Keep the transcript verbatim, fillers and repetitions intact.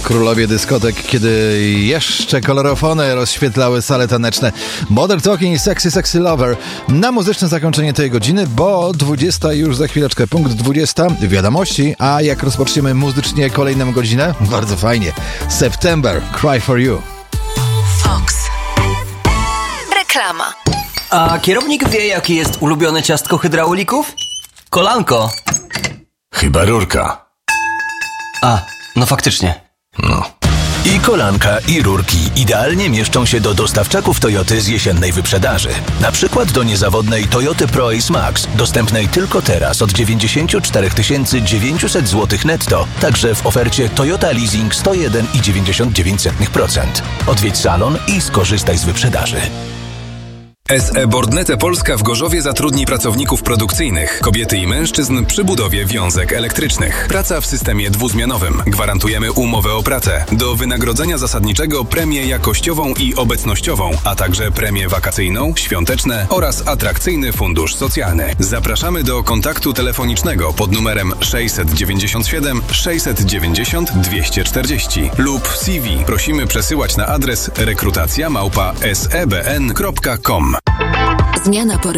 Królowie dyskotek, kiedy jeszcze kolorofony rozświetlały sale taneczne. Modern Talking i Sexy Sexy Lover na muzyczne zakończenie tej godziny, bo dwudziesta już za chwileczkę, punkt dwudziesta, wiadomości, a jak rozpoczniemy muzycznie kolejną godzinę? Bardzo fajnie. September, Cry for You. Fox. Reklama. A kierownik wie, jakie jest ulubione ciastko hydraulików? Kolanko. Chyba rurka. A, no faktycznie. No. I kolanka, i rurki idealnie mieszczą się do dostawczaków Toyoty z jesiennej wyprzedaży. Na przykład do niezawodnej Toyoty Pro-Ace Max, dostępnej tylko teraz od dziewięćdziesiąt cztery tysiące dziewięćset złotych netto, także w ofercie Toyota Leasing sto jeden i dziewięćdziesiąt dziewięć procent. Odwiedź salon i skorzystaj z wyprzedaży. S E Bordnete Polska w Gorzowie zatrudni pracowników produkcyjnych, kobiety i mężczyzn przy budowie wiązek elektrycznych. Praca w systemie dwuzmianowym. Gwarantujemy umowę o pracę. Do wynagrodzenia zasadniczego premię jakościową i obecnościową, a także premię wakacyjną, świąteczne oraz atrakcyjny fundusz socjalny. Zapraszamy do kontaktu telefonicznego pod numerem sześćset dziewięćdziesiąt siedem sześćset dziewięćdziesiąt dwieście czterdzieści lub C V prosimy przesyłać na adres rekrutacja małpa s e b n kropka com. Zmiana pory.